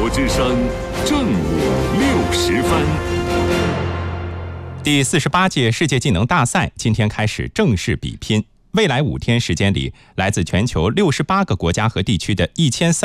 国之声正午60分。 第48届世界技能大赛今天开始正式比拼。未来5天时间里，来自全球68个国家和地区的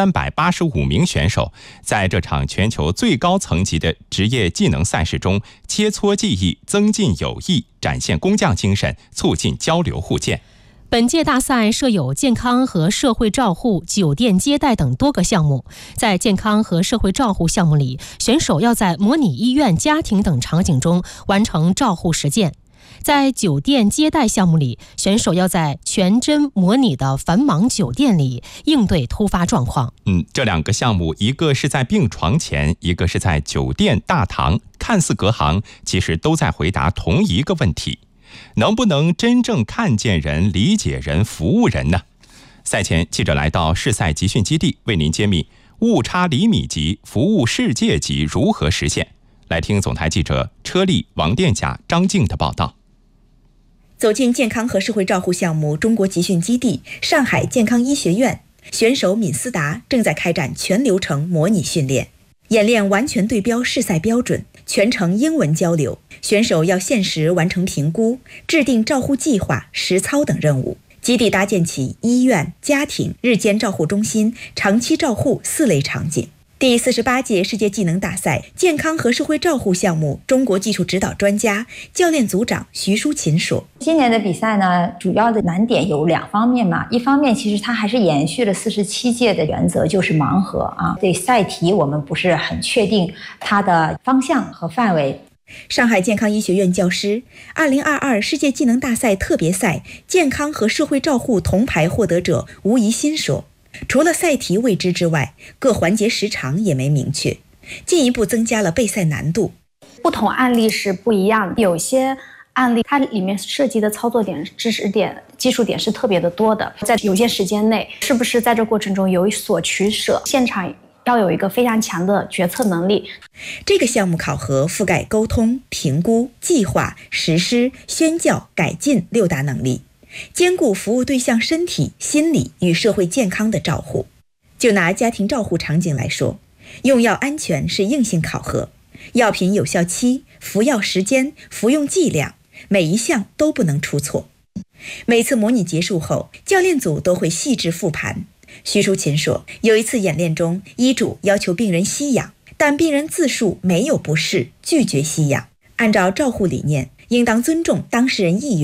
1385名选手，在这场全球最高层级的职业技能赛事中切磋技艺，增进友谊，展现工匠精神，促进交流互鉴。 本届大赛设有健康和社会照护、酒店接待等多个项目。在健康和社会照护项目里，选手要在模拟医院、家庭等场景中完成照护实践。在酒店接待项目里，选手要在全真模拟的繁忙酒店里应对突发状况。 这2个项目，一个是在病床前，一个是在酒店大堂，看似隔行，其实都在回答同一个问题：能不能真正看见人、理解人、服务人呢？赛前，记者来到试赛集训基地，为您揭秘误差厘米级、服务世界级如何实现。来听总台记者车丽、王殿甲、张静的报道。 走进健康和社会照护项目中国集训基地上海健康医学院，选手闵思达正在开展全流程模拟训练。演练完全对标试赛标准，全程英文交流，选手要限时完成评估，制定照护计划、实操等任务。基地搭建起医院、家庭、日间照护中心、长期照护4类场景。第48届世界技能大赛健康和社会照护项目中国技术指导专家、教练组长徐淑琴说： 今年的比赛呢，主要的难点有2方面嘛。一方面，其实它还是延续了47届的原则，就是盲盒啊。对赛题我们不是很确定它的方向和范围。 上海健康医学院教师，2022世界技能大赛特别赛健康和社会照护铜牌获得者吴怡欣说，除了赛题未知之外，各环节时长也没明确，进一步增加了备赛难度。 不同案例是不一样的，有些案例它里面涉及的操作点、知识点、技术点是特别的多的，在有限时间内，是不是在这过程中有所取舍，现场要有一个非常强的决策能力。 这个项目考核覆盖沟通、评估、计划、实施、宣教、改进6大能力，兼顾服务对象身体、心理与社会健康的照护。就拿家庭照护场景来说，用药安全是硬性考核，药品有效期、服药时间、服用剂量，每一项都不能出错。每次模拟结束后，教练组都会细致复盘。徐淑琴说，有一次演练中，医嘱要求病人吸氧，但病人自述没有不适，拒绝吸氧。按照照护理念，应当尊重当事人意愿，